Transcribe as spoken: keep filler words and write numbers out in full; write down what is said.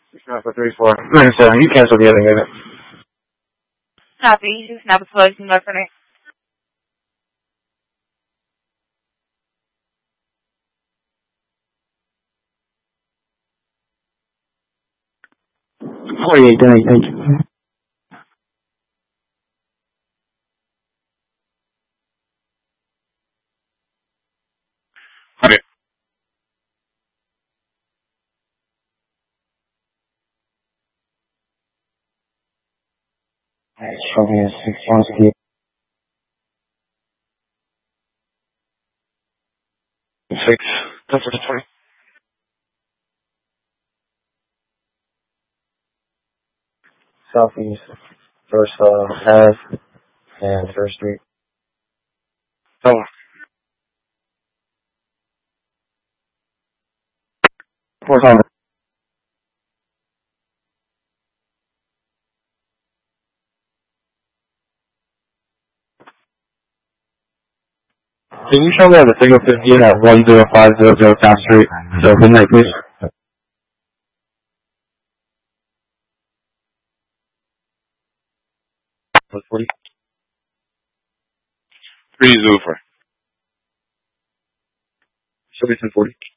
Snap for three four. Nine seven. You cancel the other unit. Copy. Snap is closing left for me. Forty-eight. Then thank you. Okay. Alright, show me a six one six. Six. That's for the twenty. Southeast. First uh half and first street. Oh. Four hundred. Can you show me on the single fifteen at one zero five zero zero South Street? So midnight, please. forty. Three Zuffer. Show me ten forty.